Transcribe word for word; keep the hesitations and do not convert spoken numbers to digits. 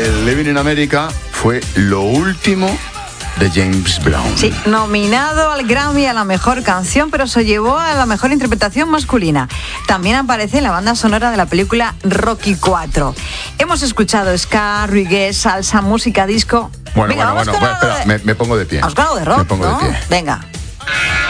que Living in America fue lo último de James Brown. Sí, nominado al Grammy a la mejor canción, pero se llevó a la mejor interpretación masculina. También aparece en la banda sonora de la película Rocky cuatro. Hemos escuchado ska, reggae, salsa, música disco. Bueno, Venga, bueno, bueno, bueno, espera, de... me, me pongo de pie. Has ganado de rock, Me pongo ¿no? de pie. Venga.